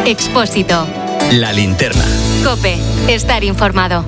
Expósito. La linterna. COPE. Estar informado.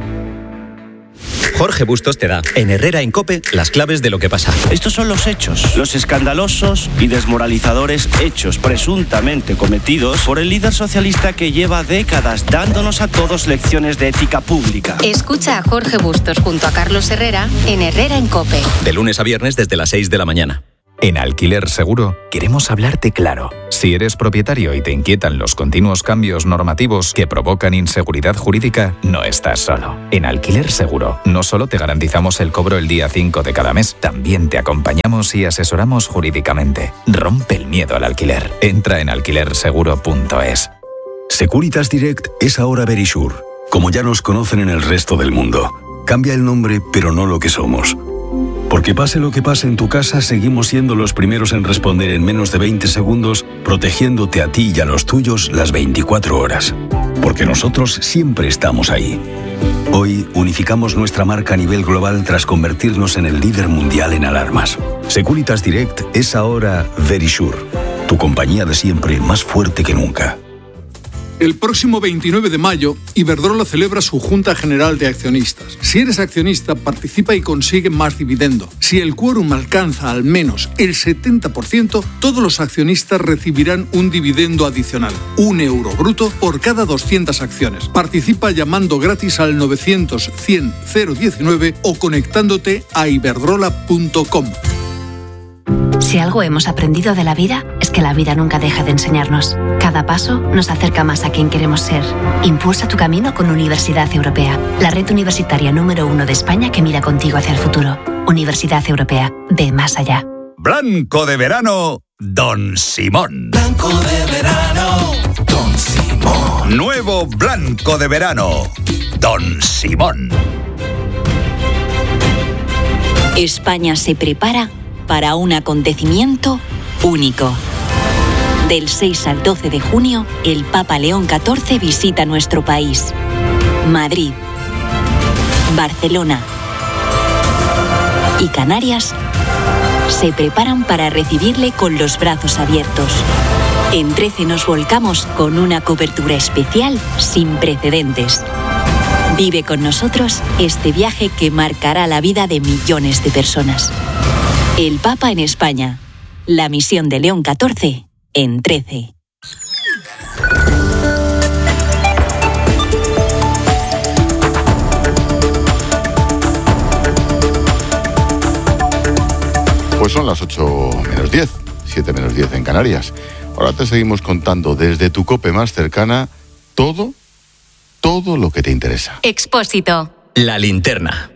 Jorge Bustos te da, en Herrera en COPE, las claves de lo que pasa. Estos son los hechos, los escandalosos y desmoralizadores hechos presuntamente cometidos por el líder socialista que lleva décadas dándonos a todos lecciones de ética pública. Escucha a Jorge Bustos junto a Carlos Herrera en Herrera en COPE. De lunes a viernes desde las 6 de la mañana. En Alquiler Seguro queremos hablarte claro. Si eres propietario y te inquietan los continuos cambios normativos que provocan inseguridad jurídica, no estás solo. En Alquiler Seguro no solo te garantizamos el cobro el día 5 de cada mes, también te acompañamos y asesoramos jurídicamente. Rompe el miedo al alquiler. Entra en alquilerseguro.es. Securitas Direct es ahora Verisure, como ya nos conocen en el resto del mundo. Cambia el nombre, pero no lo que somos. Porque pase lo que pase en tu casa, seguimos siendo los primeros en responder en menos de 20 segundos, protegiéndote a ti y a los tuyos las 24 horas. Porque nosotros siempre estamos ahí. Hoy unificamos nuestra marca a nivel global tras convertirnos en el líder mundial en alarmas. Securitas Direct es ahora Verisure, tu compañía de siempre más fuerte que nunca. El próximo 29 de mayo, Iberdrola celebra su Junta General de Accionistas. Si eres accionista, participa y consigue más dividendo. Si el quórum alcanza al menos el 70%, todos los accionistas recibirán un dividendo adicional, €1 bruto por cada 200 acciones. Participa llamando gratis al 900-100-019 o conectándote a iberdrola.com. Si algo hemos aprendido de la vida, es que la vida nunca deja de enseñarnos. Cada paso nos acerca más a quien queremos ser. Impulsa tu camino con Universidad Europea, la red universitaria número 1 de España que mira contigo hacia el futuro. Universidad Europea, ve más allá. Blanco de verano, Don Simón. Blanco de verano, Don Simón. Nuevo blanco de verano, Don Simón. España se prepara para un acontecimiento único. Del 6 al 12 de junio, el Papa León XIV visita nuestro país. Madrid, Barcelona y Canarias se preparan para recibirle con los brazos abiertos. En 13 nos volcamos con una cobertura especial sin precedentes. Vive con nosotros este viaje que marcará la vida de millones de personas. El Papa en España. La misión de León XIV en 13. Pues son las 8 menos 10, 7 menos 10 en Canarias. Ahora te seguimos contando desde tu COPE más cercana todo lo que te interesa. Expósito. La linterna.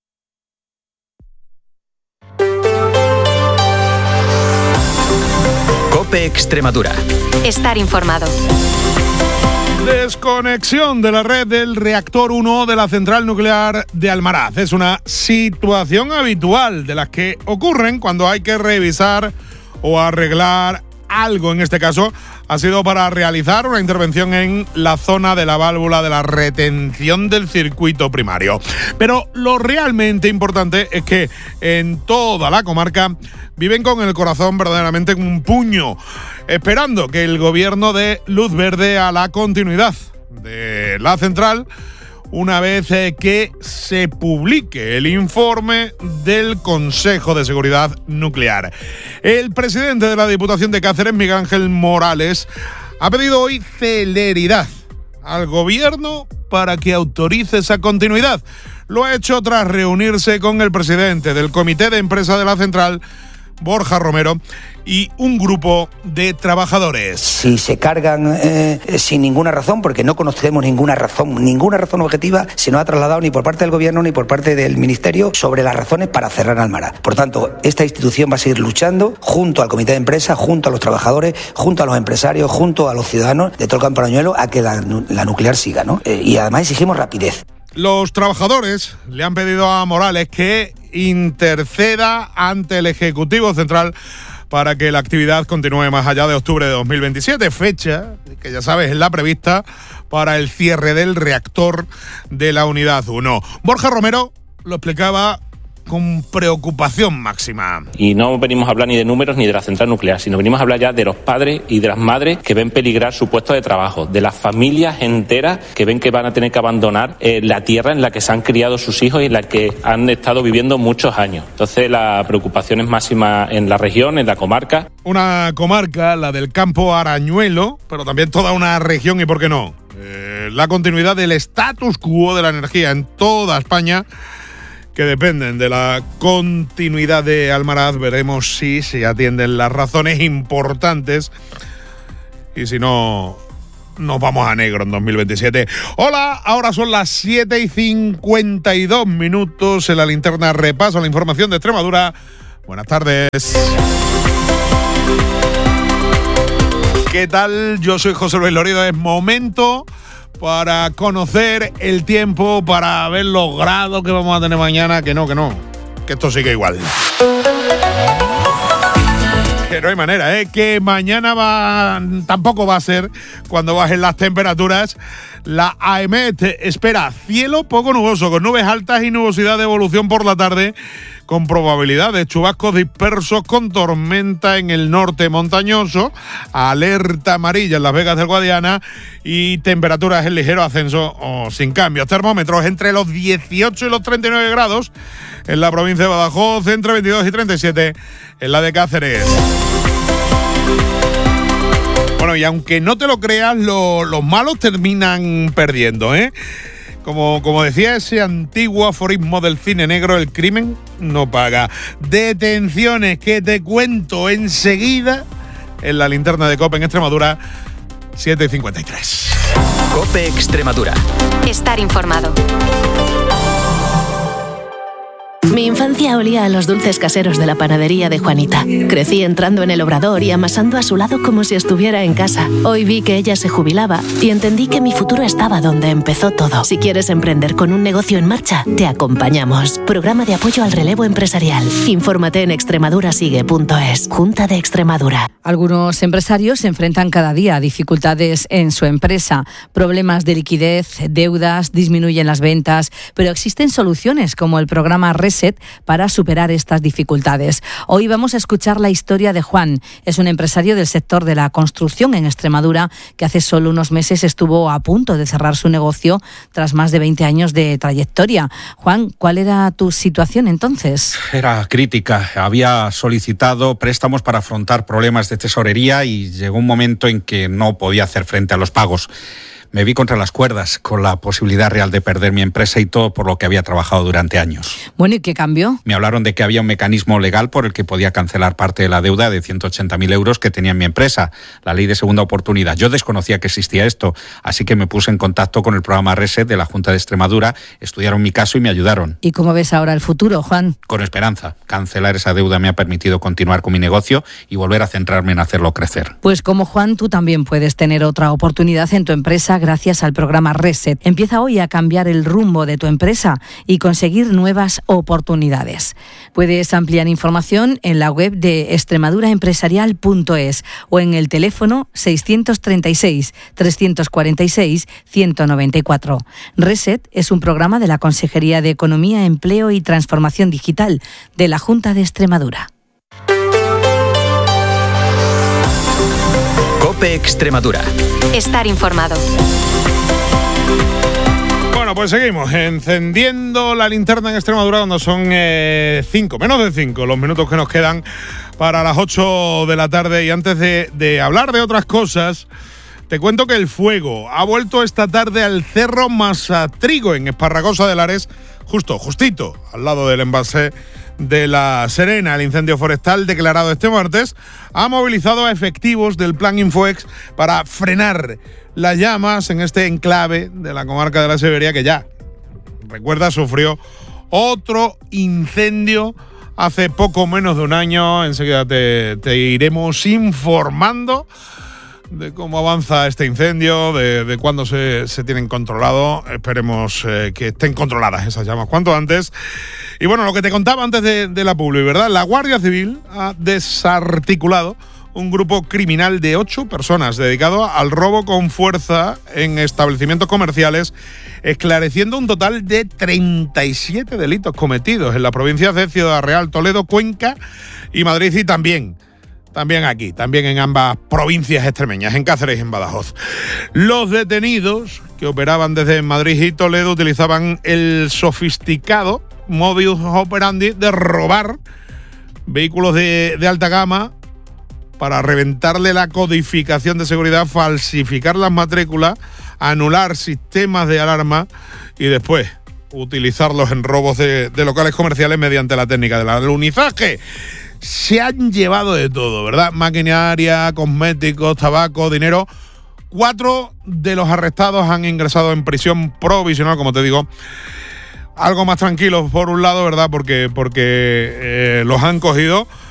COPE Extremadura. Estar informado. Desconexión de la red del reactor 1 de la central nuclear de Almaraz. Es una situación habitual de las que ocurren cuando hay que revisar o arreglar algo. En este caso ha sido para realizar una intervención en la zona de la válvula de la retención del circuito primario. Pero lo realmente importante es que en toda la comarca viven con el corazón verdaderamente en un puño, esperando que el gobierno dé luz verde a la continuidad de la central una vez que se publique el informe del Consejo de Seguridad Nuclear. El presidente de la Diputación de Cáceres, Miguel Ángel Morales, ha pedido hoy celeridad al gobierno para que autorice esa continuidad. Lo ha hecho tras reunirse con el presidente del Comité de Empresa de la central, Borja Romero, y un grupo de trabajadores. Si se cargan sin ninguna razón, porque no conocemos ninguna razón objetiva, se no ha trasladado ni por parte del gobierno ni por parte del ministerio sobre las razones para cerrar Almaraz. Por tanto, esta institución va a seguir luchando junto al comité de empresa, junto a los trabajadores, junto a los empresarios, junto a los ciudadanos de todo el Campo Arañuelo a que la nuclear siga, ¿no? Y además exigimos rapidez. Los trabajadores le han pedido a Morales que interceda ante el Ejecutivo Central para que la actividad continúe más allá de octubre de 2027, fecha que ya sabes es la prevista para el cierre del reactor de la Unidad 1. Borja Romero lo explicaba con preocupación máxima. Y no venimos a hablar ni de números ni de la central nuclear, sino venimos a hablar ya de los padres y de las madres que ven peligrar su puesto de trabajo, de las familias enteras que ven que van a tener que abandonar la tierra en la que se han criado sus hijos y en la que han estado viviendo muchos años. Entonces la preocupación es máxima en la región, en la comarca. Una comarca, la del Campo Arañuelo, pero también toda una región y, ¿por qué no?, la continuidad del status quo de la energía en toda España, que dependen de la continuidad de Almaraz. Veremos si se atienden las razones importantes y si no, nos vamos a negro en 2027. Hola, ahora son las 7:52 en la linterna. Repaso la información de Extremadura. Buenas tardes. ¿Qué tal? Yo soy José Luis Lorido. Es momento para conocer el tiempo, para ver los grados que vamos a tener mañana. Que esto sigue igual. Que no hay manera, que mañana tampoco va a ser cuando bajen las temperaturas. La AEMET espera cielo poco nuboso, con nubes altas y nubosidad de evolución por la tarde, con probabilidad de chubascos dispersos con tormenta en el norte montañoso, alerta amarilla en Las Vegas del Guadiana y temperaturas en ligero ascenso o sin cambios. Termómetros entre los 18 y los 39 grados en la provincia de Badajoz, entre 22 y 37 en la de Cáceres. Bueno, y aunque no te lo creas, los malos terminan perdiendo, Como decía ese antiguo aforismo del cine negro, el crimen no paga. Detenciones que te cuento enseguida en la linterna de COPE en Extremadura, 7:53. COPE Extremadura. Estar informado. Mi infancia olía a los dulces caseros de la panadería de Juanita. Crecí entrando en el obrador y amasando a su lado como si estuviera en casa. Hoy vi que ella se jubilaba y entendí que mi futuro estaba donde empezó todo. Si quieres emprender con un negocio en marcha, te acompañamos. Programa de apoyo al relevo empresarial. Infórmate en extremadurasigue.es. Junta de Extremadura. Algunos empresarios se enfrentan cada día a dificultades en su empresa. Problemas de liquidez, deudas, disminuyen las ventas, pero existen soluciones como el programa Reset para superar estas dificultades. Hoy vamos a escuchar la historia de Juan. Es un empresario del sector de la construcción en Extremadura que hace solo unos meses estuvo a punto de cerrar su negocio tras más de 20 años de trayectoria. Juan, ¿cuál era tu situación entonces? Era crítica. Había solicitado préstamos para afrontar problemas de tesorería y llegó un momento en que no podía hacer frente a los pagos. Me vi contra las cuerdas, con la posibilidad real de perder mi empresa y todo por lo que había trabajado durante años. Bueno, ¿y qué cambió? Me hablaron de que había un mecanismo legal por el que podía cancelar parte de la deuda de 180.000 euros que tenía en mi empresa, la ley de segunda oportunidad. Yo desconocía que existía esto, así que me puse en contacto con el programa Reset de la Junta de Extremadura, estudiaron mi caso y me ayudaron. ¿Y cómo ves ahora el futuro, Juan? Con esperanza. Cancelar esa deuda me ha permitido continuar con mi negocio y volver a centrarme en hacerlo crecer. Pues como Juan, tú también puedes tener otra oportunidad en tu empresa gracias al programa Reset. Empieza hoy a cambiar el rumbo de tu empresa y conseguir nuevas oportunidades. Puedes ampliar información en la web de extremaduraempresarial.es o en el teléfono 636 346 194. Reset es un programa de la Consejería de Economía, Empleo y Transformación Digital de la Junta de Extremadura. COPE Extremadura. Estar informado. Bueno, pues seguimos encendiendo la linterna en Extremadura cuando son 5, menos de 5 los minutos que nos quedan para las 8 de la tarde. Y antes de hablar de otras cosas, te cuento que el fuego ha vuelto esta tarde al Cerro Masatrigo en Esparragosa de Lares, justito al lado del embalse de La Serena. El incendio forestal declarado este martes ha movilizado a efectivos del Plan Infoex para frenar las llamas en este enclave de la comarca de la Severía, que ya, recuerda, sufrió otro incendio hace poco menos de un año. Enseguida te iremos informando de cómo avanza este incendio, de cuándo se tienen controlado. Esperemos que estén controladas esas llamas cuanto antes. Y bueno, lo que te contaba antes de la publi, ¿verdad? La Guardia Civil ha desarticulado un grupo criminal de 8 personas dedicado al robo con fuerza en establecimientos comerciales, esclareciendo un total de 37 delitos cometidos en las provincias de Ciudad Real, Toledo, Cuenca y Madrid, y también aquí, también en ambas provincias extremeñas, en Cáceres y en Badajoz. Los detenidos, que operaban desde Madrid y Toledo, utilizaban el sofisticado modus operandi de robar vehículos de alta gama para reventarle la codificación de seguridad, falsificar las matrículas, anular sistemas de alarma y después utilizarlos en robos de locales comerciales mediante la técnica del alunizaje. Se han llevado de todo, ¿verdad? Maquinaria, cosméticos, tabaco, dinero. 4 de los arrestados han ingresado en prisión provisional, como te digo. Algo más tranquilos por un lado, ¿verdad? Porque los han cogido